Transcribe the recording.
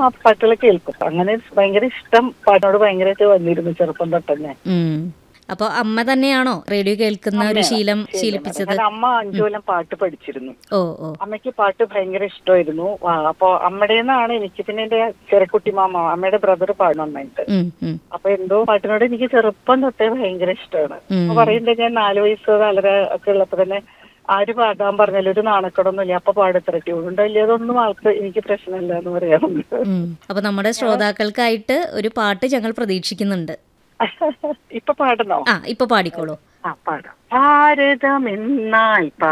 ആ പാട്ടുകൾ കേൾക്കും. അങ്ങനെ ഭയങ്കര ഇഷ്ടം പാട്ടിനോട് ഭയങ്കരമായിട്ട് വന്നിരുന്നു ചെറുപ്പം തൊട്ടന്നെ. അപ്പൊ അമ്മ തന്നെയാണോ റേഡിയോ കേൾക്കുന്ന ഒരു ശീലം ശീലിപ്പിച്ചത്? അമ്മ 5 കൊല്ലം പാട്ട് പഠിച്ചിരുന്നു. ഓ ഓ. അമ്മയ്ക്ക് പാട്ട് ഭയങ്കര ഇഷ്ടമായിരുന്നു. അപ്പൊ അമ്മയുടെ നിന്നാണ് എനിക്ക്. പിന്നെ എന്റെ ചെറുക്കുട്ടി മാമ, അമ്മയുടെ ബ്രദർ പാടും നന്നായിട്ട്. അപ്പൊ എന്തോ പാട്ടിനോട് എനിക്ക് ചെറുപ്പം തൊട്ടേ ഭയങ്കര ഇഷ്ടമാണ്. അപ്പൊ പറയണ്ടേ, ഞാൻ 4 വയസ്സ് 4 ഒക്കെ ഉള്ളപ്പോ തന്നെ ആര് പാടാൻ പറഞ്ഞാലും ഒരു നാണക്കടൊന്നുമില്ല, അപ്പൊ പാടത്ര ട്യൂണുണ്ടോ ഇല്ല, അതൊന്നും ആൾക്ക് എനിക്ക് പ്രശ്നമില്ല എന്ന് പറയാറുണ്ട്. അപ്പൊ നമ്മുടെ ശ്രോതാക്കൾക്കായിട്ട് ഒരു പാട്ട് ഞങ്ങൾ പ്രതീക്ഷിക്കുന്നുണ്ട്. ഇപ്പൊ പാടണോ? ഇപ്പൊ പാടിക്കോളൂ. പാടാം. ഭാരതമെന്നാൽ